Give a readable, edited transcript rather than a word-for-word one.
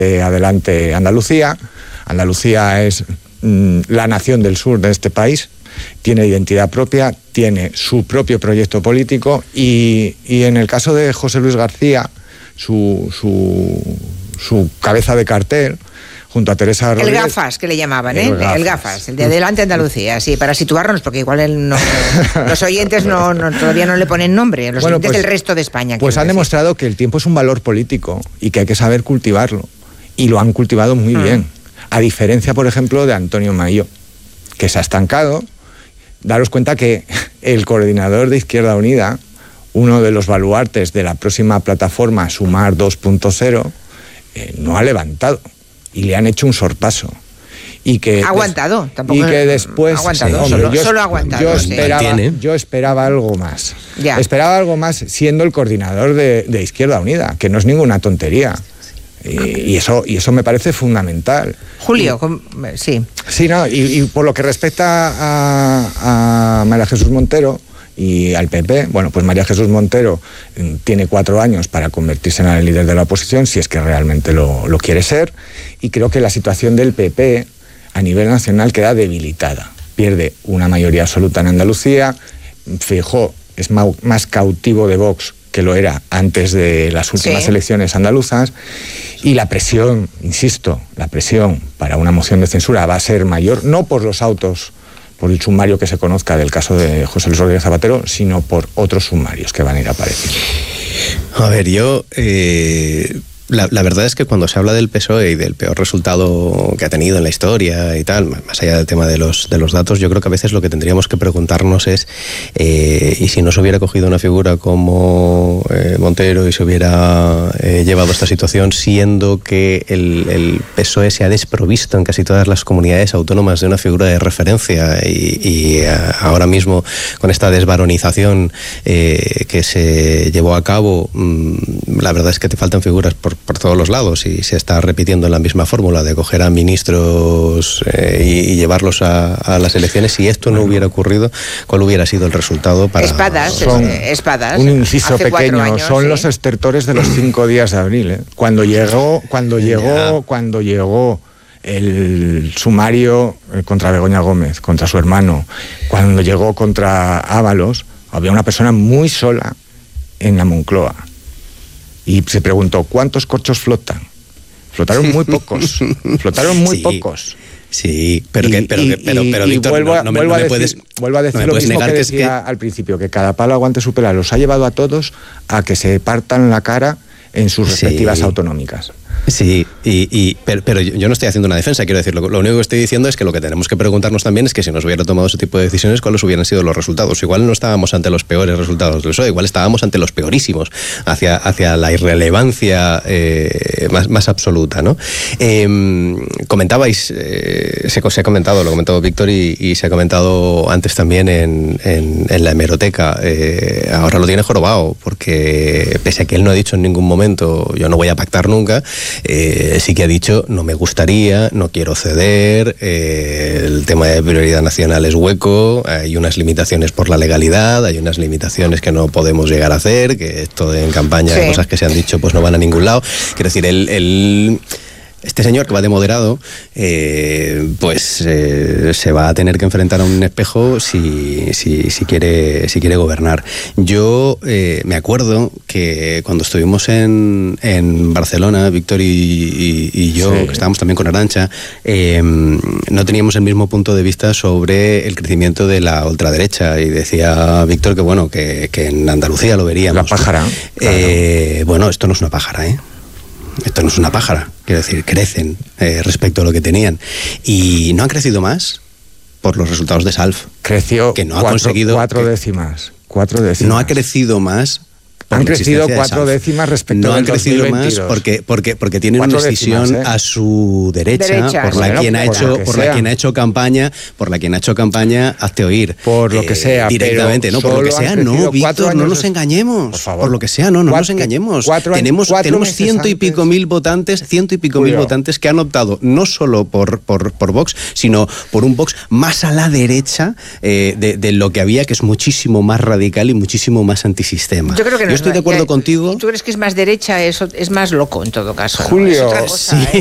adelante Andalucía. Andalucía es la nación del sur de este país, tiene identidad propia, tiene su propio proyecto político y en el caso de José Luis García, su cabeza de cartel, junto a Teresa Rodríguez. El gafas, que le llamaban, ¿eh? El gafas, el de Adelante Andalucía, sí, para situarnos, porque igual los oyentes todavía no le ponen nombre, los oyentes del resto de España. Pues han demostrado que el tiempo es un valor político y que hay que saber cultivarlo, y lo han cultivado muy bien, a diferencia, por ejemplo, de Antonio Maillo, que se ha estancado. Daros cuenta que el coordinador de Izquierda Unida, uno de los baluartes de la próxima plataforma Sumar 2.0, no ha levantado y le han hecho un sorpaso. Y que ha aguantado, tampoco. Y que después. Ha aguantado, solo ha aguantado. Yo esperaba algo más. Ya. Esperaba algo más siendo el coordinador de Izquierda Unida, que no es ninguna tontería. Y eso me parece fundamental. Julio, sí. Sí, no, y por lo que respecta a María Jesús Montero y al PP, bueno, pues María Jesús Montero tiene 4 años para convertirse en el líder de la oposición, si es que realmente lo quiere ser, y creo que la situación del PP a nivel nacional queda debilitada. Pierde una mayoría absoluta en Andalucía, Feijóo es más cautivo de Vox que lo era antes de las últimas elecciones andaluzas, y la presión, insisto, la presión para una moción de censura va a ser mayor, no por los autos, por el sumario que se conozca del caso de José Luis Rodríguez Zapatero, sino por otros sumarios que van a ir apareciendo. A ver, yo... La verdad es que cuando se habla del PSOE y del peor resultado que ha tenido en la historia y tal, más allá del tema de los datos, yo creo que a veces lo que tendríamos que preguntarnos es y si no se hubiera cogido una figura como Montero y se hubiera llevado a esta situación, siendo que el PSOE se ha desprovisto en casi todas las comunidades autónomas de una figura de referencia y ahora mismo con esta desvaronización que se llevó a cabo, la verdad es que te faltan figuras por todos los lados y se está repitiendo la misma fórmula de coger a ministros y llevarlos a las elecciones. Si esto no hubiera ocurrido, ¿cuál hubiera sido el resultado para...? Espadas. Un inciso pequeño, son los estertores de los 5 días de abril, ¿eh? Cuando llegó el sumario contra Begoña Gómez, contra su hermano, cuando llegó contra Ábalos, había una persona muy sola en la Moncloa. Y se preguntó, ¿cuántos corchos flotan? Flotaron muy pocos. Pocos. Sí, pero Víctor, vuelvo a decir lo mismo que decía al principio, que cada palo aguante su pela. Los ha llevado a todos a que se partan la cara en sus respectivas autonómicas. Sí, pero yo no estoy haciendo una defensa, quiero decir, lo único que estoy diciendo es que lo que tenemos que preguntarnos también es que si nos hubiera tomado ese tipo de decisiones, ¿cuáles hubieran sido los resultados? Igual no estábamos ante los peores resultados del PSOE, igual estábamos ante los peorísimos, hacia la irrelevancia más absoluta, ¿no? Comentabais, se ha comentado, lo comentó Víctor y se ha comentado antes también en la hemeroteca, ahora lo tiene jorobado, porque pese a que él no ha dicho en ningún momento, yo no voy a pactar nunca, sí que ha dicho, no me gustaría, no quiero ceder, el tema de prioridad nacional es hueco, hay unas limitaciones por la legalidad, hay unas limitaciones que no podemos llegar a hacer, que esto en campaña, cosas que se han dicho, pues no van a ningún lado. Quiero decir, este señor que va de moderado, se va a tener que enfrentar a un espejo si quiere gobernar. Yo me acuerdo que cuando estuvimos en Barcelona, Víctor y yo, que estábamos también con Arantxa, no teníamos el mismo punto de vista sobre el crecimiento de la ultraderecha, y decía Víctor que bueno, que en Andalucía lo veríamos. La pájara. Claro. Bueno, esto no es una pájara, ¿eh? Esto no es una pájara, quiero decir, crecen respecto a lo que tenían. Y no han crecido más por los resultados de SALF. Creció que no ha conseguido 4 décimas. No ha crecido más. Han crecido 4 décimas respecto no al 2022. No han crecido más porque tienen una escisión a su derecha por la quien ha hecho campaña, hazte oír. Por lo que sea, directamente, no, por lo que sea, no, Víctor, no nos engañemos. Por favor. Por lo que sea, no nos engañemos. Tenemos ciento y pico mil votantes que han optado no solo por Vox, sino por un Vox más a la derecha de lo que había, que es muchísimo más radical y muchísimo más antisistema. Yo creo que no estoy de acuerdo contigo. ¿Y tú crees que es más derecha? Eso es más loco en todo caso. Julio, ¿no? Es otra cosa, sí.